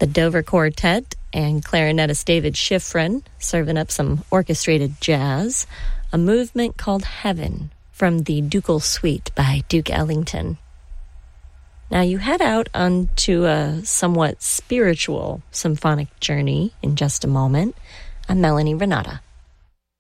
The Dover Quartet and clarinetist David Schifrin serving up some orchestrated jazz, a movement called Heaven from the Ducal Suite by Duke Ellington. Now you head out onto a somewhat spiritual symphonic journey in just a moment. I'm Melanie Renata.